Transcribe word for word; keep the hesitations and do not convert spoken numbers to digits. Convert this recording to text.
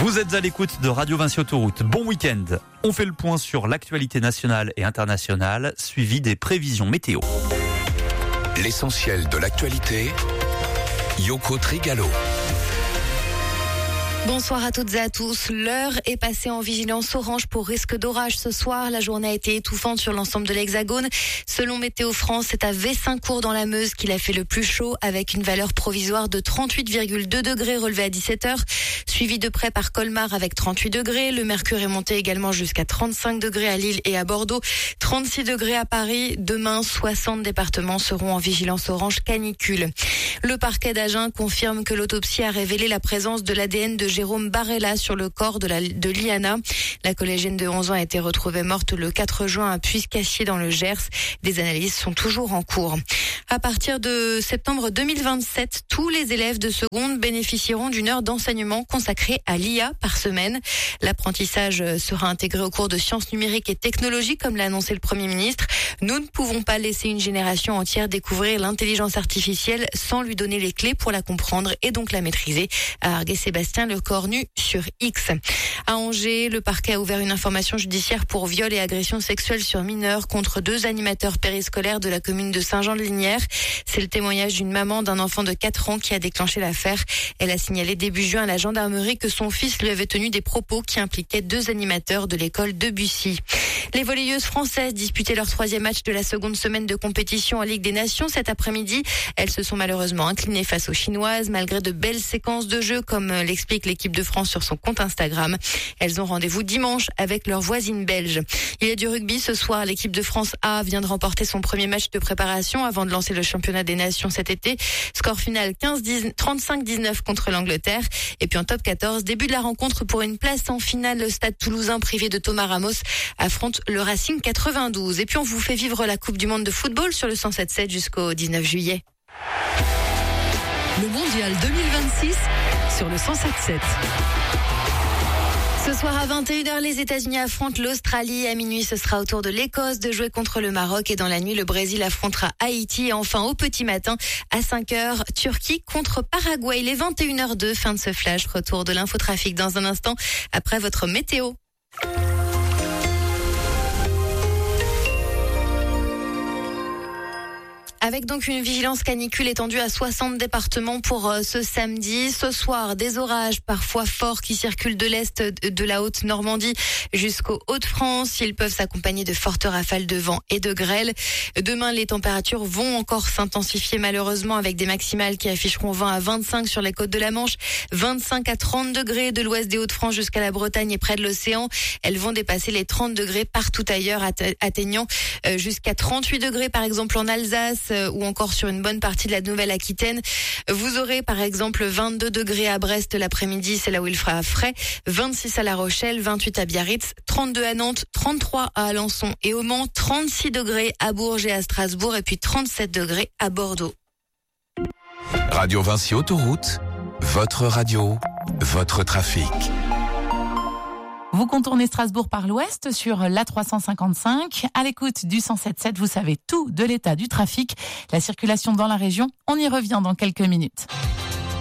Vous êtes à l'écoute de Radio Vinci Autoroute. Bon week-end. On fait le point sur l'actualité nationale et internationale, suivi des prévisions météo. L'essentiel de l'actualité, Yoko Trigalo. Bonsoir à toutes et à tous. L'heure est passée en vigilance orange pour risque d'orage ce soir. La journée a été étouffante sur l'ensemble de l'Hexagone. Selon Météo France, c'est à Vessincourt dans la Meuse qu'il a fait le plus chaud avec une valeur provisoire de trente-huit virgule deux degrés relevée à dix-sept heures. Suivi de près par Colmar avec trente-huit degrés. Le mercure est monté également jusqu'à trente-cinq degrés à Lille et à Bordeaux. trente-six degrés à Paris. Demain, soixante départements seront en vigilance orange canicule. Le parquet d'Agen confirme que l'autopsie a révélé la présence de l'A D N de Jérôme Barella sur le corps de, la, de Liana. La collégienne de onze ans a été retrouvée morte le quatre juin à Puiscassier dans le Gers. Des analyses sont toujours en cours. À partir de septembre deux mille vingt-sept, tous les élèves de seconde bénéficieront d'une heure d'enseignement consacrée à l'I A par semaine. L'apprentissage sera intégré au cours de sciences numériques et technologies, comme l'a annoncé le Premier ministre. Nous ne pouvons pas laisser une génération entière découvrir l'intelligence artificielle sans lui donner les clés pour la comprendre et donc la maîtriser, a argué Sébastien Lecornu sur X. À Angers, le parquet a ouvert une information judiciaire pour viol et agression sexuelle sur mineurs contre deux animateurs périscolaires de la commune de Saint-Jean-de-Lignières. C'est le témoignage d'une maman d'un enfant de quatre ans qui a déclenché l'affaire. Elle a signalé début juin à la gendarmerie que son fils lui avait tenu des propos qui impliquaient deux animateurs de l'école de Bussy. Les volleyeuses françaises disputaient leur troisième match de la seconde semaine de compétition en Ligue des Nations cet après-midi. Elles se sont malheureusement inclinées face aux Chinoises malgré de belles séquences de jeu, comme l'explique l'équipe de France sur son compte Instagram. Elles ont rendez-vous dimanche avec leurs voisines belges. Il y a du rugby ce soir. L'équipe de France A vient de remporter son premier match de préparation avant de lancer le championnat des nations cet été. Score final trente-cinq dix-neuf contre l'Angleterre. Et puis en top quatorze, début de la rencontre pour une place en finale. Le stade toulousain privé de Thomas Ramos affronte le Racing quatre-vingt-douze. Et puis on vous fait vivre la Coupe du Monde de football sur le cent sept sept jusqu'au dix-neuf juillet. Le Mondial deux mille vingt-six sur le cent sept sept. Ce soir à vingt et une heures, les États-Unis affrontent l'Australie. À minuit, ce sera au tour de l'Écosse de jouer contre le Maroc. Et dans la nuit, le Brésil affrontera Haïti. Et enfin, au petit matin, à cinq heures, Turquie contre Paraguay. Il est vingt et une heures deux, fin de ce flash. Retour de l'infotrafic dans un instant, après votre météo. Avec donc une vigilance canicule étendue à soixante départements pour euh, ce samedi. Ce soir, des orages parfois forts qui circulent de l'est de la Haute-Normandie jusqu'aux Hauts-de-France. Ils peuvent s'accompagner de fortes rafales de vent et de grêle. Demain, les températures vont encore s'intensifier malheureusement avec des maximales qui afficheront vingt à vingt-cinq sur les côtes de la Manche, vingt-cinq à trente degrés de l'ouest des Hauts-de-France jusqu'à la Bretagne et près de l'océan. Elles vont dépasser les trente degrés partout ailleurs, atteignant jusqu'à trente-huit degrés par exemple en Alsace, ou encore sur une bonne partie de la Nouvelle-Aquitaine. Vous aurez par exemple vingt-deux degrés à Brest l'après-midi, c'est là où il fera frais, vingt-six à La Rochelle, vingt-huit à Biarritz, trente-deux à Nantes, trente-trois à Alençon et au Mans, trente-six degrés à Bourges et à Strasbourg et puis trente-sept degrés à Bordeaux. Radio Vinci Autoroute, votre radio, votre trafic. Vous contournez Strasbourg par l'ouest sur l'A trois cent cinquante-cinq. À l'écoute du cent sept sept, vous savez tout de l'état du trafic, la circulation dans la région. On y revient dans quelques minutes.